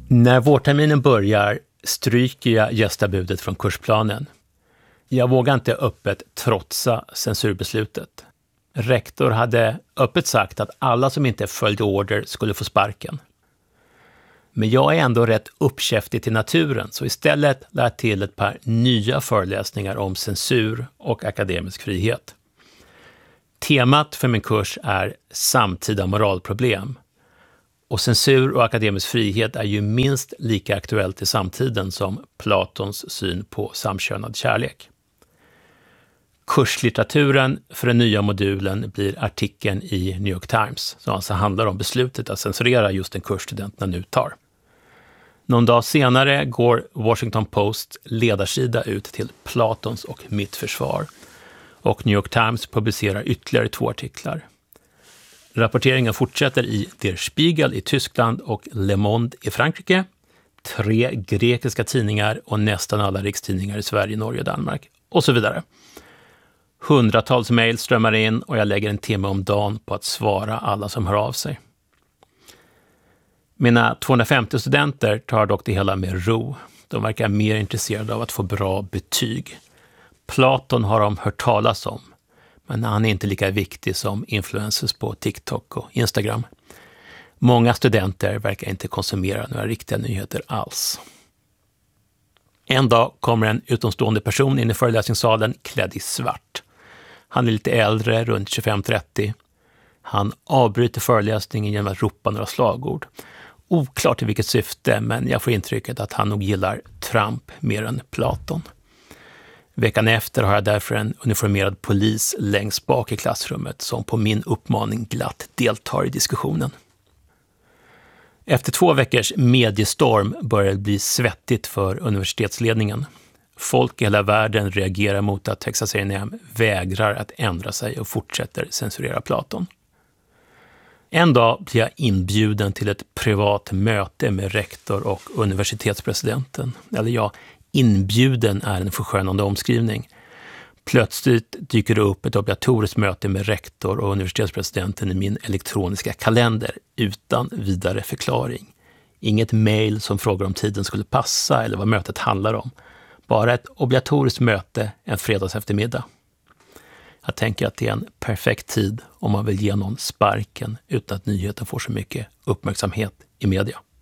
När vårterminen börjar stryker jag gästabudet från kursplanen. Jag vågar inte öppet trotsa censurbeslutet. Rektor hade öppet sagt att alla som inte följde order skulle få sparken. Men jag är ändå rätt uppkäftig till naturen, så istället lär jag till ett par nya föreläsningar om censur och akademisk frihet. Temat för min kurs är samtida moralproblem. Och censur och akademisk frihet är ju minst lika aktuellt i samtiden som Platons syn på samkönad kärlek. Kurslitteraturen för den nya modulen blir artikeln i New York Times, som alltså handlar om beslutet att censurera just en kurs studenterna nu tar. Någon dag senare går Washington Post ledarsida ut till Platons och mitt försvar, och New York Times publicerar ytterligare 2 artiklar. Rapporteringen fortsätter i Der Spiegel i Tyskland och Le Monde i Frankrike, 3 grekiska tidningar och nästan alla rikstidningar i Sverige, Norge och Danmark och så vidare. Hundratals mejl strömmar in och jag lägger en timme om dagen på att svara alla som hör av sig. Mina 250 studenter tar dock det hela med ro. De verkar mer intresserade av att få bra betyg. Platon har de hört talas om, men han är inte lika viktig som influencers på TikTok och Instagram. Många studenter verkar inte konsumera några riktiga nyheter alls. En dag kommer en utomstående person in i föreläsningssalen klädd i svart. Han är lite äldre, runt 25-30. Han avbryter föreläsningen genom att ropa några slagord. Oklart i vilket syfte, men jag får intrycket att han nog gillar Trump mer än Platon. Veckan efter har jag därför en uniformerad polis längst bak i klassrummet som på min uppmaning glatt deltar i diskussionen. Efter 2 veckors mediestorm börjar det bli svettigt för universitetsledningen. Folk i hela världen reagerar mot att Texas A&M vägrar att ändra sig och fortsätter censurera Platon. En dag blir jag inbjuden till ett privat möte med rektor och universitetspresidenten. Eller ja, inbjuden är en förskönande omskrivning. Plötsligt dyker det upp ett obligatoriskt möte med rektor och universitetspresidenten i min elektroniska kalender utan vidare förklaring. Inget mejl som frågar om tiden skulle passa eller vad mötet handlar om. Bara ett obligatoriskt möte en fredags eftermiddag. Jag tänker att det är en perfekt tid om man vill ge någon sparken utan att nyheten får så mycket uppmärksamhet i media.